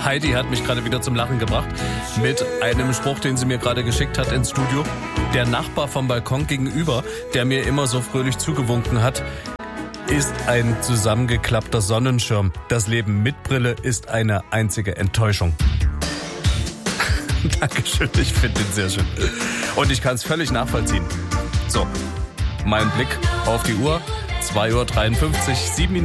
Heidi hat mich gerade wieder zum Lachen gebracht mit einem Spruch, den sie mir gerade geschickt hat ins Studio. Der Nachbar vom Balkon gegenüber, der mir immer so fröhlich zugewunken hat, ist ein zusammengeklappter Sonnenschirm. Das Leben mit Brille ist eine einzige Enttäuschung. Dankeschön, ich finde den sehr schön. Und ich kann es völlig nachvollziehen. So, mein Blick auf die Uhr, 2:53 Uhr, 7 Minuten.